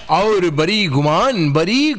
और बड़ी गुमान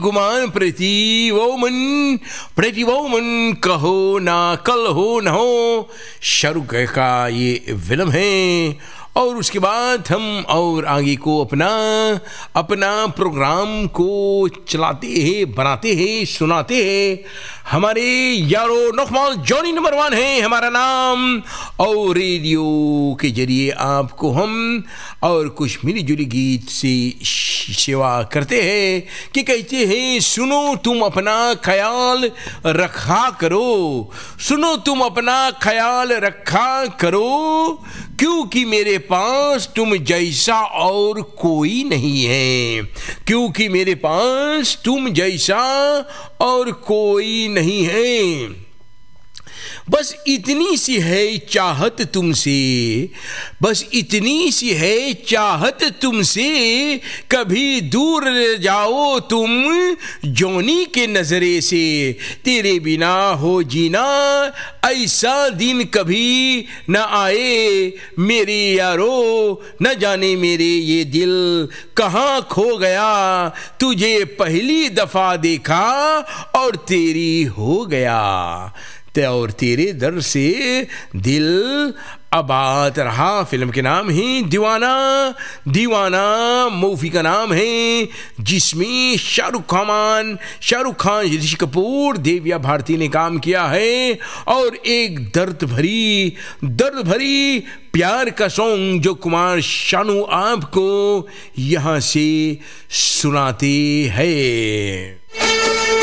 प्रति वोमन कहो ना कल हो न हो, शाहरुख का ये फिल्म है। और उसके बाद हम और आगे को अपना प्रोग्राम को चलाते हैं, बनाते हैं, सुनाते हैं। हमारे यारो नौखमाल जॉनी नंबर 1 है हमारा नाम, और रेडियो के जरिए आपको हम और कुछ मिली जुली गीत से सेवा करते हैं कि कहते हैं सुनो तुम अपना ख्याल रखा करो, सुनो तुम अपना ख्याल रखा करो, क्योंकि मेरे पास तुम जैसा और कोई नहीं है, क्योंकि मेरे पास तुम जैसा और कोई नहीं है। बस इतनी सी है चाहत तुमसे, बस इतनी सी है चाहत तुमसे, कभी दूर रह जाओ तुम जॉनी के नजरे से, तेरे बिना हो जीना ऐसा दिन कभी न आए मेरे यारो, न जाने मेरे ये दिल कहाँ खो गया, तुझे पहली दफा देखा और तेरी हो गया, और तेरे दर से दिल आबाद रहा। फिल्म के नाम है दीवाना, दीवाना मूवी का नाम है, जिसमें शाहरुख खान, ऋषि कपूर, देविया भारती ने काम किया है, और एक दर्द भरी प्यार का सॉन्ग जो कुमार शानू आपको यहाँ से सुनाते हैं।